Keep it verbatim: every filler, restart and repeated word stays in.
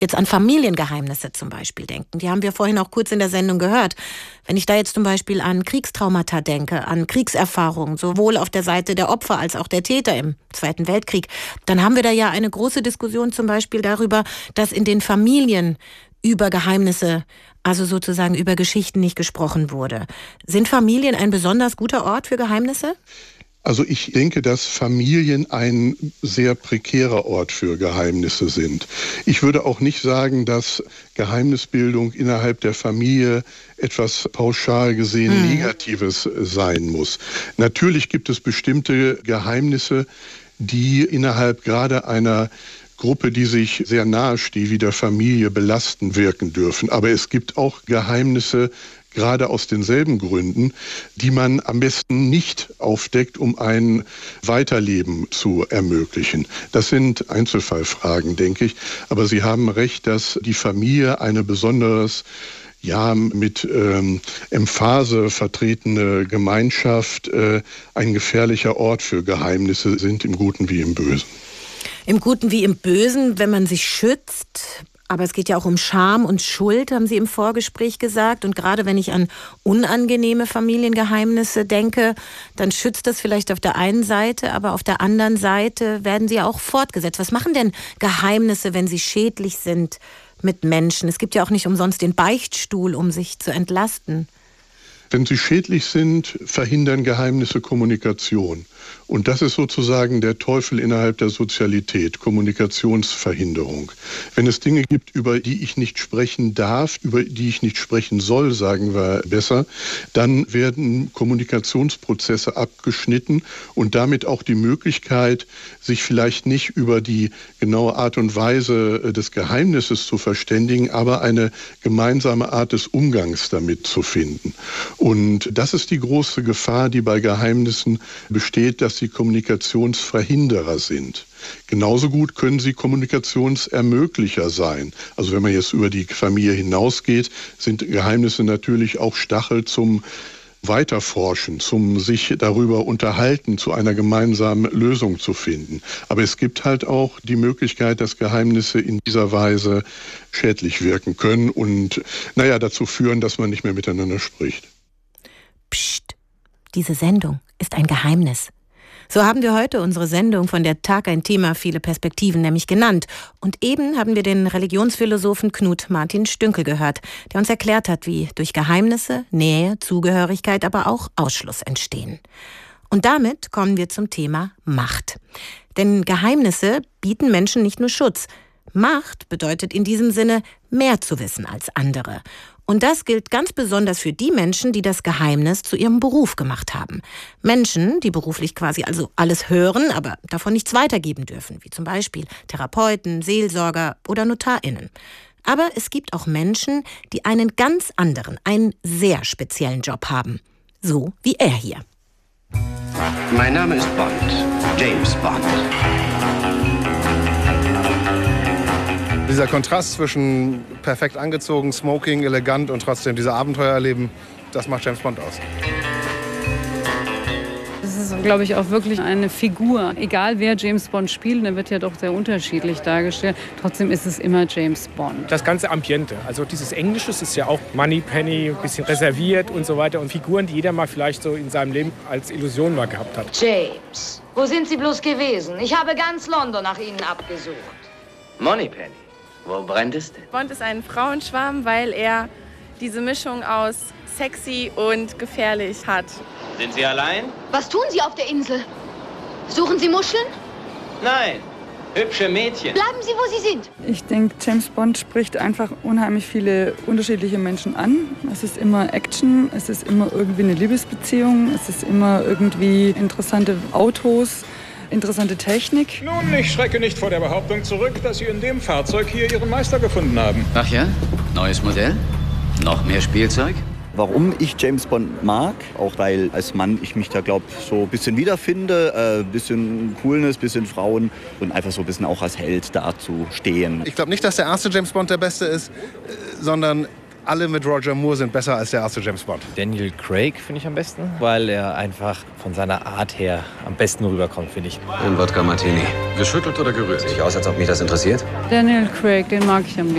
jetzt an Familiengeheimnisse zum Beispiel denken, die haben wir vorhin auch kurz in der Sendung gehört. Wenn ich da jetzt zum Beispiel an Kriegstraumata denke, an Kriegserfahrungen, sowohl auf der Seite der Opfer als auch der Täter im Zweiten Weltkrieg, dann haben wir da ja eine große Diskussion zum Beispiel darüber, dass in den Familien über Geheimnisse, also sozusagen über Geschichten nicht gesprochen wurde. Sind Familien ein besonders guter Ort für Geheimnisse? Also ich denke, dass Familien ein sehr prekärer Ort für Geheimnisse sind. Ich würde auch nicht sagen, dass Geheimnisbildung innerhalb der Familie etwas pauschal gesehen mhm. Negatives sein muss. Natürlich gibt es bestimmte Geheimnisse, die innerhalb gerade einer Gruppe, die sich sehr nahe steht, wie der Familie belasten wirken dürfen. Aber es gibt auch Geheimnisse, gerade aus denselben Gründen, die man am besten nicht aufdeckt, um ein Weiterleben zu ermöglichen. Das sind Einzelfallfragen, denke ich. Aber Sie haben recht, dass die Familie eine besonders ja, mit ähm, Emphase vertretene Gemeinschaft äh, ein gefährlicher Ort für Geheimnisse sind, im Guten wie im Bösen. Im Guten wie im Bösen, wenn man sich schützt. Aber es geht ja auch um Scham und Schuld, haben Sie im Vorgespräch gesagt. Und gerade wenn ich an unangenehme Familiengeheimnisse denke, dann schützt das vielleicht auf der einen Seite, aber auf der anderen Seite werden sie ja auch fortgesetzt. Was machen denn Geheimnisse, wenn sie schädlich sind mit Menschen? Es gibt ja auch nicht umsonst den Beichtstuhl, um sich zu entlasten. Wenn sie schädlich sind, verhindern Geheimnisse Kommunikation. Und das ist sozusagen der Teufel innerhalb der Sozialität, Kommunikationsverhinderung. Wenn es Dinge gibt, über die ich nicht sprechen darf, über die ich nicht sprechen soll, sagen wir besser, dann werden Kommunikationsprozesse abgeschnitten und damit auch die Möglichkeit, sich vielleicht nicht über die genaue Art und Weise des Geheimnisses zu verständigen, aber eine gemeinsame Art des Umgangs damit zu finden. Und das ist die große Gefahr, die bei Geheimnissen besteht, dass sie Kommunikationsverhinderer sind. Genauso gut können sie Kommunikationsermöglicher sein. Also wenn man jetzt über die Familie hinausgeht, sind Geheimnisse natürlich auch Stachel zum Weiterforschen, zum sich darüber unterhalten, zu einer gemeinsamen Lösung zu finden. Aber es gibt halt auch die Möglichkeit, dass Geheimnisse in dieser Weise schädlich wirken können und naja, dazu führen, dass man nicht mehr miteinander spricht. Psst, diese Sendung ist ein Geheimnis. So haben wir heute unsere Sendung von der Tag ein Thema, viele Perspektiven nämlich genannt. Und eben haben wir den Religionsphilosophen Knut Martin Stünkel gehört, der uns erklärt hat, wie durch Geheimnisse, Nähe, Zugehörigkeit, aber auch Ausschluss entstehen. Und damit kommen wir zum Thema Macht. Denn Geheimnisse bieten Menschen nicht nur Schutz. Macht bedeutet in diesem Sinne, mehr zu wissen als andere. Und das gilt ganz besonders für die Menschen, die das Geheimnis zu ihrem Beruf gemacht haben. Menschen, die beruflich quasi also alles hören, aber davon nichts weitergeben dürfen, wie zum Beispiel Therapeuten, Seelsorger oder NotarInnen. Aber es gibt auch Menschen, die einen ganz anderen, einen sehr speziellen Job haben. So wie er hier. Mein Name ist Bond, James Bond. Dieser Kontrast zwischen perfekt angezogen, smoking, elegant und trotzdem diese Abenteuer erleben, das macht James Bond aus. Das ist, glaube ich, auch wirklich eine Figur. Egal wer James Bond spielt, der wird ja doch sehr unterschiedlich dargestellt. Trotzdem ist es immer James Bond. Das ganze Ambiente, also dieses Englische ist ja auch Moneypenny, ein bisschen reserviert und so weiter. Und Figuren, die jeder mal vielleicht so in seinem Leben als Illusion mal gehabt hat. James, wo sind Sie bloß gewesen? Ich habe ganz London nach Ihnen abgesucht. Moneypenny. Wo brennt es denn? Bond ist ein Frauenschwarm, weil er diese Mischung aus sexy und gefährlich hat. Sind Sie allein? Was tun Sie auf der Insel? Suchen Sie Muscheln? Nein, hübsche Mädchen. Bleiben Sie, wo Sie sind. Ich denke, James Bond spricht einfach unheimlich viele unterschiedliche Menschen an. Es ist immer Action, es ist immer irgendwie eine Liebesbeziehung, es ist immer irgendwie interessante Autos. Interessante Technik. Nun, ich schrecke nicht vor der Behauptung zurück, dass Sie in dem Fahrzeug hier Ihren Meister gefunden haben. Ach ja? Neues Modell? Noch mehr Spielzeug? Warum ich James Bond mag, auch weil als Mann ich mich da, glaube ich, so ein bisschen wiederfinde, ein äh, bisschen Coolness, ein bisschen Frauen und einfach so ein bisschen auch als Held da zu stehen. Ich glaube nicht, dass der erste James Bond der beste ist, äh, sondern alle mit Roger Moore sind besser als der erste James Bond. Daniel Craig finde ich am besten, weil er einfach von seiner Art her am besten rüberkommt, finde ich. Ein Wodka Martini. Geschüttelt oder gerührt? Sieht aus, als ob mich das interessiert. Daniel Craig, den mag ich am liebsten.